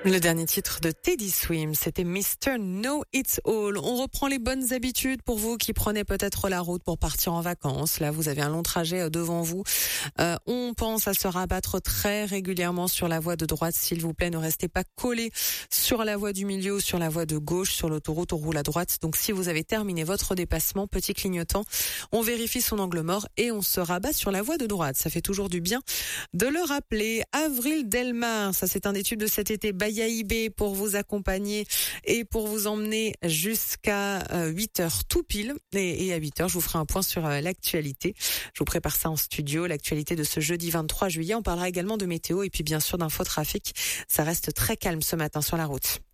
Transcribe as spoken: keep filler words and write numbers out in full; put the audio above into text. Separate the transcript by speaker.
Speaker 1: Le dernier titre de Teddy Swims, c'était mister Know It All. On reprend les bonnes habitudes pour vous qui prenez peut-être la route pour partir en vacances. Là, vous avez un long trajet devant vous. Euh, on pense à se rabattre très régulièrement sur la voie de droite. S'il vous plaît, ne restez pas collés sur la voie du milieu ou sur la voie de gauche. Sur l'autoroute, on roule à droite. Donc, si vous avez terminé votre dépassement, petit clignotant, on vérifie son angle mort et on se rabat sur la voie de droite. Ça fait toujours du bien de le rappeler. Avril Delmar, ça c'est un des tubes de cet été. Bayaïbé pour vous accompagner et pour vous emmener jusqu'à huit heures tout pile. Et, et à huit heures, je vous ferai un point sur l'actualité. Je vous prépare ça en studio, l'actualité de ce jeudi vingt-trois juillet. On parlera également de météo et puis bien sûr d'infotrafic. Ça reste très calme ce matin sur la route.